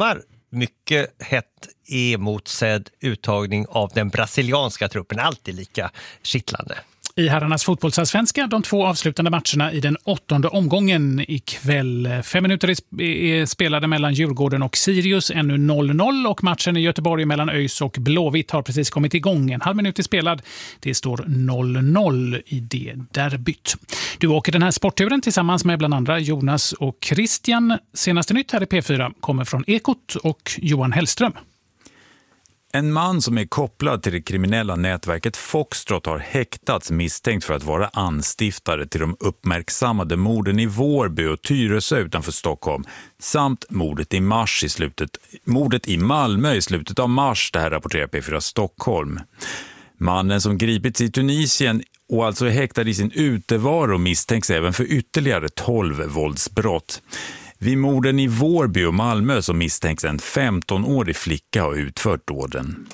Alkmaar mycket hett emotsedd uttagning av den brasilianska truppen. Alltid lika kittlande. I herrarnas fotbollsallsvenska, de 2 avslutande matcherna i den 8:e omgången ikväll. 5 minuter är spelade mellan Djurgården och Sirius, ännu 0-0, och matchen i Göteborg mellan ÖIS och Blåvitt har precis kommit igång. En halv minut är spelad, det står 0-0 i det derbyt. Du åker den här sportturen tillsammans med bland andra Jonas och Christian. Senaste nytt här i P4 kommer från Ekot och Johan Hellström. En man som är kopplad till det kriminella nätverket Foxtrot har häktats misstänkt för att vara anstiftare till de uppmärksammade morden i Vårby och Tyresö utanför Stockholm samt mordet i Malmö i slutet av mars, det här rapporterar P4 Stockholm. Mannen som gripits i Tunisien och alltså är häktad i sin utevaro misstänks även för ytterligare 12 våldsbrott. Vid morden i Vårby och Malmö så misstänks en 15-årig flicka ha utfört dåden.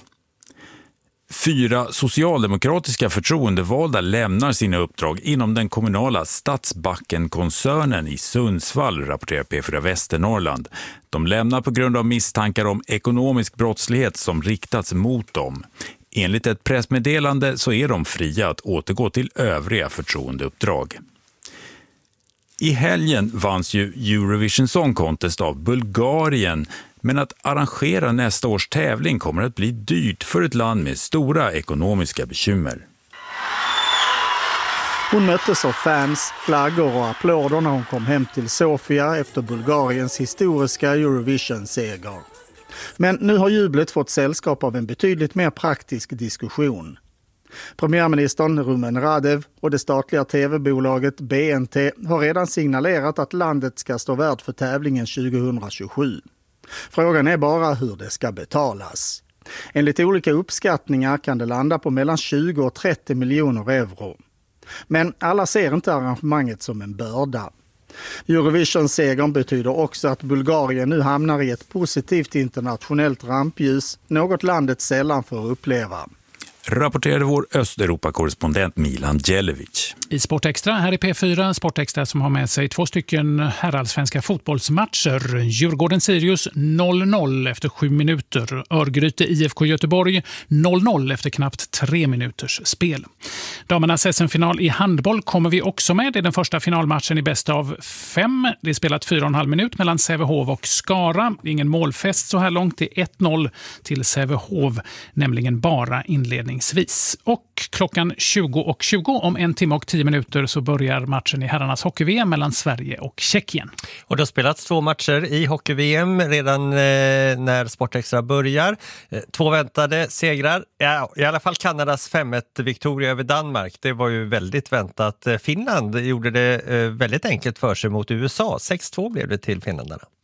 4 socialdemokratiska förtroendevalda lämnar sina uppdrag inom den kommunala Stadsbacken-koncernen i Sundsvall, rapporterar P4 Västernorrland. De lämnar på grund av misstankar om ekonomisk brottslighet som riktats mot dem. Enligt ett pressmeddelande så är de fria att återgå till övriga förtroendeuppdrag. I helgen vanns ju Eurovision Song Contest av Bulgarien, men att arrangera nästa års tävling kommer att bli dyrt för ett land med stora ekonomiska bekymmer. Hon möttes av fans, flaggor och applåder när hon kom hem till Sofia efter Bulgariens historiska Eurovision-seger. Men nu har jublet fått sällskap av en betydligt mer praktisk diskussion. Premiärministern Rumen Radev och det statliga tv-bolaget BNT har redan signalerat att landet ska stå värd för tävlingen 2027. Frågan är bara hur det ska betalas. Enligt olika uppskattningar kan det landa på mellan 20 och 30 miljoner euro. Men alla ser inte arrangemanget som en börda. Eurovision-segern betyder också att Bulgarien nu hamnar i ett positivt internationellt rampljus, något landet sällan får uppleva. Rapporterade vår Östeuropa-korrespondent Milan Djelevic. I Sportextra här i P4, Sportextra som har med sig 2 stycken herrallsvenska fotbollsmatcher. Djurgården-Sirius 0-0 efter 7 minuter. Örgryte IFK Göteborg 0-0 efter knappt 3 minuters spel. Damernas SM-final i handboll kommer vi också med. Det är den första finalmatchen i bäst av 5. Det är spelat 4,5 minut mellan Sävehof och Skara. Ingen målfest så här långt. Det är 1-0 till Sävehof, nämligen bara inledningsvis. Och klockan 20:20 om 1 timme och 10 minuter så börjar matchen i herrarnas hockey-VM mellan Sverige och Tjeckien. Och det har spelats 2 matcher i hockey-VM redan när Sportextra börjar. 2 väntade segrar. Ja, i alla fall Kanadas 5-1-viktoria över Danmark. Det var ju väldigt väntat. Finland gjorde det väldigt enkelt för sig mot USA. 6-2 blev det till finländarna.